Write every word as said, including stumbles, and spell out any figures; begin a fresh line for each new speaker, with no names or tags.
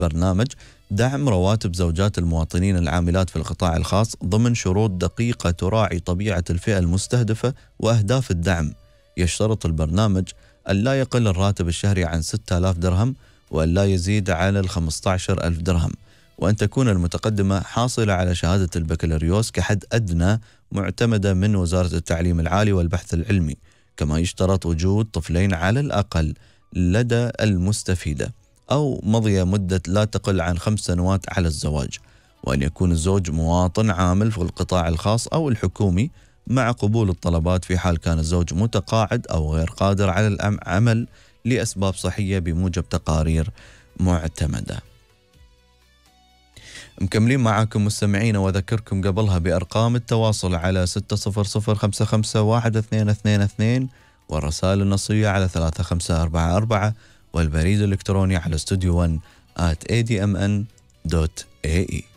برنامج دعم رواتب زوجات المواطنين العاملات في القطاع الخاص ضمن شروط دقيقة تراعي طبيعة الفئة المستهدفة وأهداف الدعم. يشترط البرنامج أن لا يقل الراتب الشهري عن ستة آلاف درهم وأن لا يزيد على ال خمسة عشر ألف درهم، وأن تكون المتقدمة حاصلة على شهادة البكالوريوس كحد أدنى معتمدة من وزارة التعليم العالي والبحث العلمي. كما يشترط وجود طفلين على الأقل لدى المستفيدة، أو مضي مدة لا تقل عن خمس سنوات على الزواج، وأن يكون الزوج مواطن عامل في القطاع الخاص أو الحكومي، مع قبول الطلبات في حال كان الزوج متقاعد أو غير قادر على العمل لأسباب صحية بموجب تقارير معتمدة. مكملين معاكم مستمعين، وذكركم قبلها بأرقام التواصل على ستة صفر صفر خمسة خمسة واحد اثنين اثنين اثنين، والرسائل النصية على ثلاثة خمسة أربعة أربعة، والبريد الإلكتروني على استوديو ون آت إيه دي إم إن دوت إيه إي.